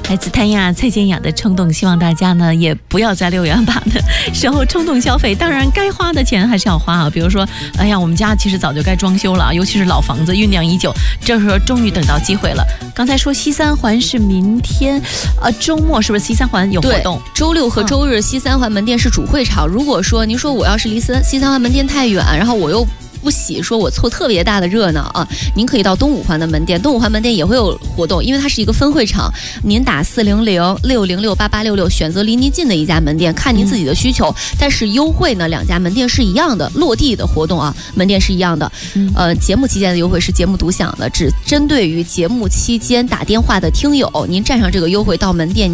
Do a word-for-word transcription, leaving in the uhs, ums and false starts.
来自谭雅、蔡健雅的冲动，希望大家呢也不要在六月八的时候冲动消费。当然，该花的钱还是要花啊。比如说，哎呀，我们家其实早就该装修了啊，尤其是老房子酝酿已久，这时候终于等到机会了。刚才说西三环是明天，呃，周末是不是西三环有活动？ 周六和周日西三环门店是主会场。如果说您说我要是离三西三环门店太远，然后我又不喜说我凑特别大的热闹啊，您可以到东五环的门店，东五环门店也会有活动，因为它是一个分会场，您打四零零六零六八八六六，选择离您近的一家门店，看您自己的需求。嗯、但是优惠呢，两家门店是一样的，落地的活动啊，门店是一样的。嗯、呃，节目期间的优惠是节目独享的，只针对于节目期间打电话的听友，您占上这个优惠到门店。